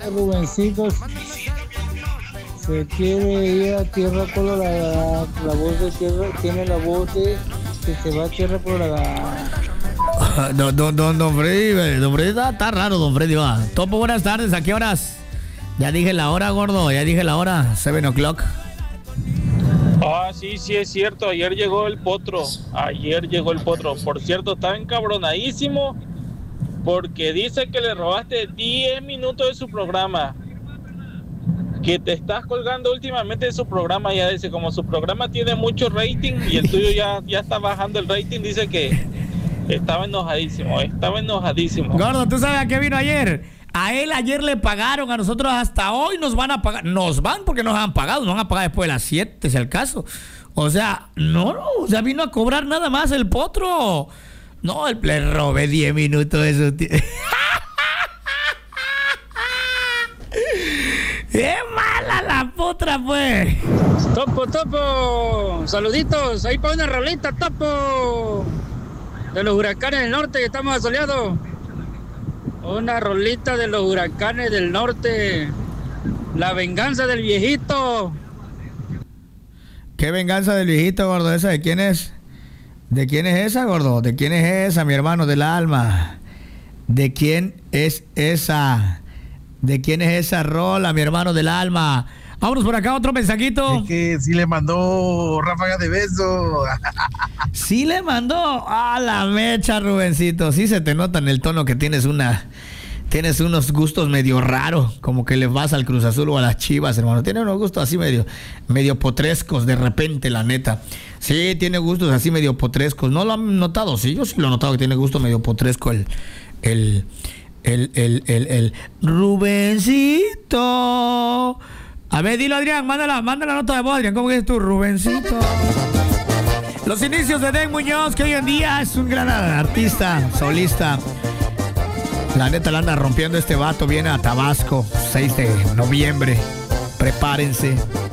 Rubencito se quiere ir a Tierra Colorada. La voz de Tierra tiene la voz de que se va a Tierra Colorada. Don Freddy, está raro, don Freddy, va. Topo, buenas tardes, ¿a qué horas? Ya dije la hora, gordo, ya dije la hora, 7 o'clock. Sí, es cierto, ayer llegó el potro. Por cierto, está encabronadísimo porque dice que le robaste 10 minutos de su programa. Que te estás colgando últimamente de su programa, ya dice, como su programa tiene mucho rating y el tuyo ya está bajando el rating, dice que estaba enojadísimo. Gordo, ¿tú sabes a qué vino ayer? A él ayer le pagaron, a nosotros hasta hoy nos van a pagar. Nos van porque nos han pagado, nos van a pagar después de las 7, si es el caso. O sea, vino a cobrar nada más el potro. No, le robé 10 minutos de su tiempo. ¡Qué mala la potra, pues! Topo, saluditos, ahí para una rolita, Topo, de los huracanes del norte que estamos asoleados. Una rolita de los huracanes del norte. La venganza del viejito. ¿Qué venganza del viejito, gordo? ¿Esa de quién es? ¿De quién es esa, gordo? ¿De quién es esa, mi hermano del alma? ¿De quién es esa? ¿De quién es esa rola, mi hermano del alma? Vámonos por acá, otro mensajito. Es que sí le mandó ráfaga de beso. Sí le mandó a la mecha, Rubencito. Sí se te nota en el tono que tienes unos gustos medio raros, como que le vas al Cruz Azul o a las Chivas, hermano. Tiene unos gustos así medio potrescos de repente, la neta. Sí, tiene gustos así medio potrescos. ¿No lo han notado? Sí, yo sí lo he notado que tiene gusto medio potresco el Rubencito. A ver, dilo, Adrián, manda la nota de voz, Adrián. ¿Cómo que es tu Rubencito? Los inicios de Den Muñoz, que hoy en día es un gran artista, solista. La neta la anda rompiendo este vato. Viene a Tabasco, 6 de noviembre. Prepárense.